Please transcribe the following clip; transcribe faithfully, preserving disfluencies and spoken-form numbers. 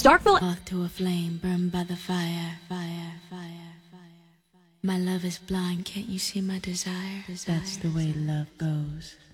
Starkville. Moth to a flame, burned by the fire, fire, fire, fire. My love is blind, can't you see my desire? desire. That's the way love goes.